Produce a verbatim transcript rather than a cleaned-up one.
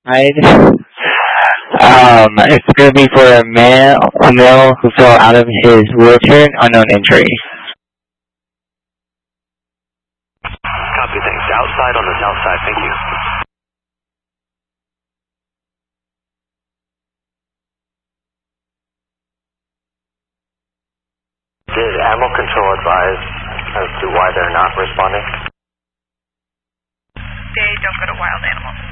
Right. Um, it's going to be for a male, a male who fell out of his wheelchair, unknown injury. Copy, thanks. Outside on the south side, thank you. Did Animal Control advise as to why they're not responding? They don't go to wild animals.